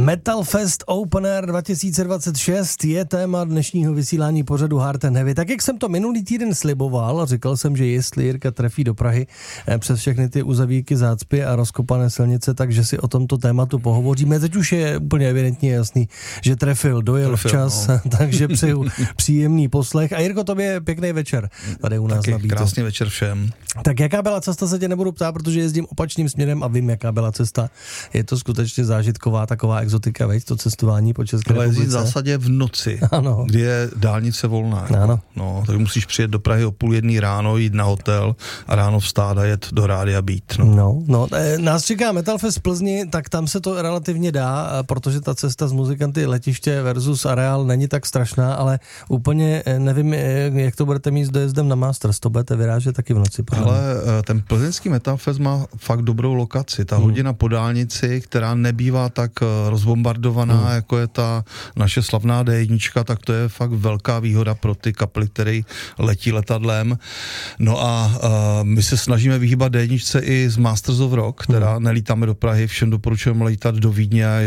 Metal Fest Open Air 2026 je téma dnešního vysílání pořadu Hard and Heavy. Tak jak jsem to minulý týden sliboval, říkal jsem, že jestli Jirka trefí do Prahy přes všechny ty uzavíky, zácpy a rozkopané silnice, takže si o tomto tématu pohovoříme. Teď už je úplně evidentně jasný, že dojel včas, no. Takže přeju příjemný poslech. A Jirko, tobě pěkný večer tady u nás taky nabídl. Krásný večer všem. Tak jaká byla cesta, se tě nebudu ptát, protože jezdím opačným směrem a vím, jaká byla cesta. Je to skutečně zážitková taková exotika, veď, to cestování po České republice. Ale jezdí v zásadě v noci, ano. Kdy je dálnice volná. Ano. No, tak musíš přijet do Prahy o 12:30 ráno, jít na hotel a ráno vstát a jet do rádia být. No, nás čeká Metal Fest v Plzni, tak tam se to relativně dá, protože ta cesta z muzikanty letiště versus areál není tak strašná, ale úplně nevím, jak to budete mít s dojezdem na Masters, to budete vyrážet taky v noci. Ale ten plzeňský Metal Fest má fakt dobrou lokaci. Ta hodina po dálnici, která nebývá tak rozbombardovaná, jako je ta naše slavná D1, tak to je fakt velká výhoda pro ty kapely, které letí letadlem. No a my se snažíme vyhýbat D1 i z Masters of Rock, která nelítáme do Prahy, všem doporučujeme lítat do Vídně.